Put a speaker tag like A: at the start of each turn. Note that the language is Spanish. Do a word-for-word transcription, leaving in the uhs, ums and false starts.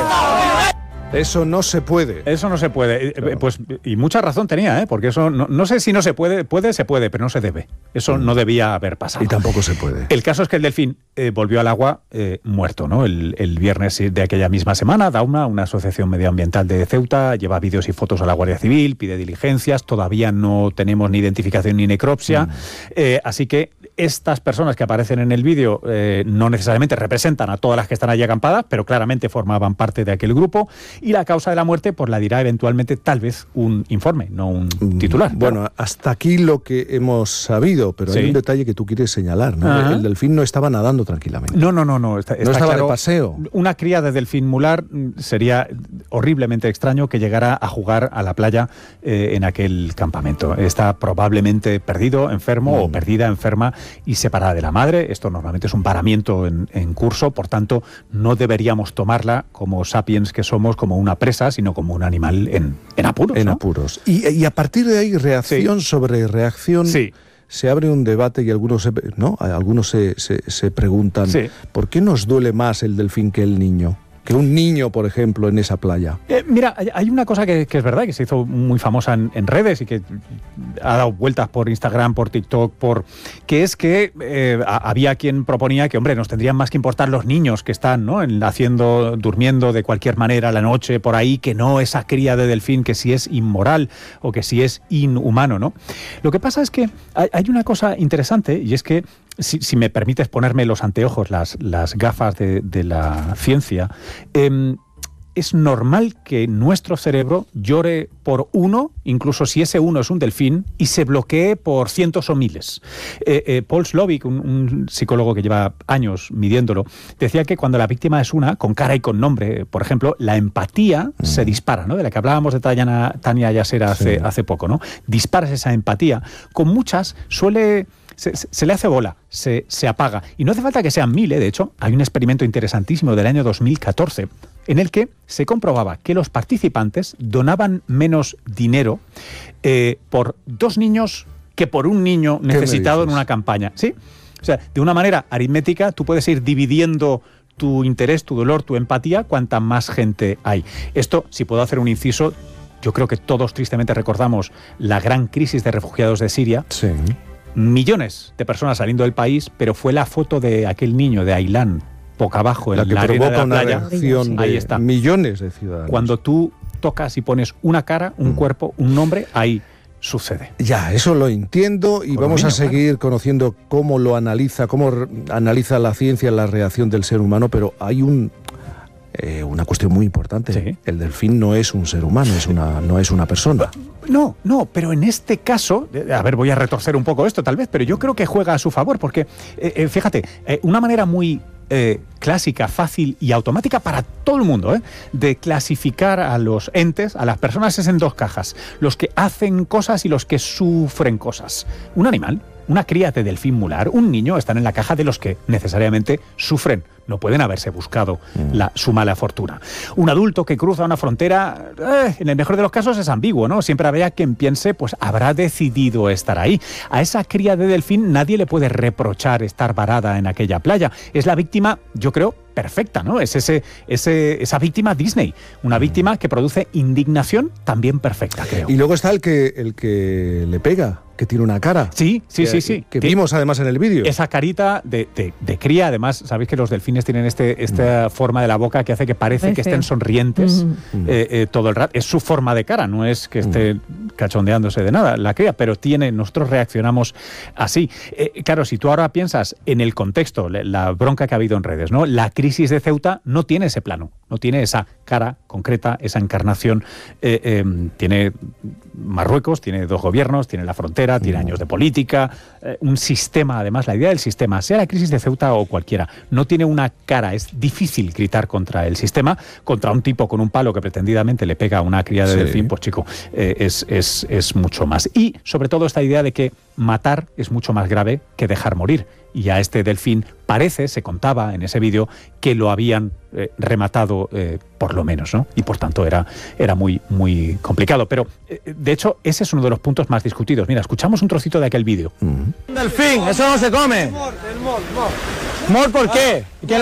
A: Eso no se puede.
B: Eso no se puede. Claro. Pues, y mucha razón tenía, ¿eh? Porque eso, no, no sé si no se puede, puede, se puede, pero no se debe. Eso mm. no debía haber pasado.
A: Y tampoco se puede.
B: El caso es que el delfín eh, volvió al agua eh, muerto, ¿no? El, el viernes de aquella misma semana, Dauna, una asociación medioambiental de Ceuta, lleva vídeos y fotos a la Guardia Civil, pide diligencias, todavía no tenemos ni identificación ni necropsia, mm. eh, así que estas personas que aparecen en el vídeo eh, no necesariamente representan a todas las que están allí acampadas, pero claramente formaban parte de aquel grupo. Y la causa de la muerte, pues la dirá eventualmente tal vez un informe, no un titular.
A: Bueno,
B: claro.
A: Hasta aquí lo que hemos sabido, pero sí. Hay un detalle que tú quieres señalar, ¿no? Ajá. El delfín no estaba nadando tranquilamente.
B: No, no, no, no. Está,
A: no
B: está
A: estaba
B: claro,
A: de paseo.
B: Una cría de delfín mular sería horriblemente extraño que llegara a jugar a la playa eh, en aquel campamento. Está probablemente perdido, enfermo mm. o perdida, enferma y separada de la madre. Esto normalmente es un paramiento en, en curso, por tanto, no deberíamos tomarla como sapiens que somos, como una presa, sino como un animal en, en apuros.
A: En
B: ¿no?
A: apuros. Y, y a partir de ahí, reacción sí. sobre reacción, sí. se abre un debate y algunos se, ¿no? algunos se, se, se preguntan, sí. ¿por qué nos duele más el delfín que el niño? Que un niño, por ejemplo, en esa playa.
B: Eh, mira, hay una cosa que, que es verdad, que se hizo muy famosa en, en redes y que ha dado vueltas por Instagram, por TikTok, por que es que eh, había quien proponía que, hombre, nos tendrían más que importar los niños que están, ¿no? En, haciendo, durmiendo de cualquier manera a la noche por ahí, que no esa cría de delfín, que si es inmoral o que si es inhumano, ¿no? Lo que pasa es que hay, hay una cosa interesante y es que Si, si me permites ponerme los anteojos, las, las gafas de, de la ciencia, eh, es normal que nuestro cerebro llore por uno, incluso si ese uno es un delfín, y se bloquee por cientos o miles. Eh, eh, Paul Slovic, un, un psicólogo que lleva años midiéndolo, decía que cuando la víctima es una, con cara y con nombre, por ejemplo, la empatía mm. se dispara, ¿no? De la que hablábamos de Tania, Tania Yasera hace, sí. hace poco, ¿no? Disparas esa empatía. Con muchas suele... Se, se, se le hace bola, se, se apaga. Y no hace falta que sean mil, ¿eh? De hecho, hay un experimento interesantísimo del año dos mil catorce en el que se comprobaba que los participantes donaban menos dinero eh, por dos niños que por un niño necesitado en una campaña. ¿Sí? O sea, de una manera aritmética, tú puedes ir dividiendo tu interés, tu dolor, tu empatía, cuanta más gente hay. Esto, si puedo hacer un inciso, yo creo que todos tristemente recordamos la gran crisis de refugiados de Siria.
A: Sí.
B: Millones de personas saliendo del país, pero fue la foto de aquel niño de Ailán, boca abajo, en la,
A: que
B: la arena de la
A: una
B: playa.
A: Reacción de
B: ahí está.
A: Millones de ciudadanos.
B: Cuando tú tocas y pones una cara, un mm. cuerpo, un nombre, ahí sucede.
A: Ya, eso lo entiendo y Con vamos niño, a seguir claro. conociendo cómo lo analiza, cómo analiza la ciencia la reacción del ser humano, pero hay un... Eh, una cuestión muy importante. Sí. El delfín no es un ser humano, es una, no es una persona.
B: No, no, pero en este caso, a ver, voy a retorcer un poco esto tal vez, pero yo creo que juega a su favor, porque, eh, eh, fíjate, eh, una manera muy eh, clásica, fácil y automática para todo el mundo, ¿eh? de clasificar a los entes, a las personas, es en dos cajas: los que hacen cosas y los que sufren cosas. Un animal, una cría de delfín mular, un niño, están en la caja de los que necesariamente sufren. No pueden haberse buscado mm. la, su mala fortuna. Un adulto que cruza una frontera, eh, en el mejor de los casos es ambiguo, ¿no? Siempre habrá quien piense, pues habrá decidido estar ahí. A esa cría de delfín nadie le puede reprochar estar varada en aquella playa. Es la víctima, yo creo, perfecta, ¿no? Es ese, ese, esa víctima Disney, una víctima que produce indignación también perfecta, creo.
A: Y luego está el que, el que le pega, que tiene una cara.
B: Sí, sí,
A: que,
B: sí, sí.
A: Que vimos además en el vídeo.
B: Esa carita de, de, de cría, además, sabéis que los delfines tienen este, esta mm. forma de la boca que hace que parece Parece. que estén sonrientes mm. eh, eh, todo el rato. Es su forma de cara, no es que esté mm. cachondeándose de nada, la cría, pero tiene, nosotros reaccionamos así. Eh, claro, si tú ahora piensas en el contexto, la bronca que ha habido en redes, ¿no? La crisis de Ceuta no tiene ese plano, no tiene esa cara concreta, esa encarnación. Eh, eh, tiene Marruecos, tiene dos gobiernos, tiene la frontera, tiene años de política, eh, un sistema, además, la idea del sistema, sea la crisis de Ceuta o cualquiera, no tiene una cara. Es difícil gritar contra el sistema, contra un tipo con un palo que pretendidamente le pega a una cría de sí. delfín, pues chico, eh, es, es, es mucho más. Y sobre todo esta idea de que matar es mucho más grave que dejar morir. Y a este delfín parece, se contaba en ese vídeo, que lo habían eh, rematado eh, por lo menos, ¿no? Y por tanto era, era muy, muy complicado. Pero, eh, de hecho, ese es uno de los puntos más discutidos. Mira, escuchamos un trocito de aquel vídeo.
C: Mm. ¡Delfín! ¡Eso no se come! ¡Mor, el mor, mor! ¿Mor por qué?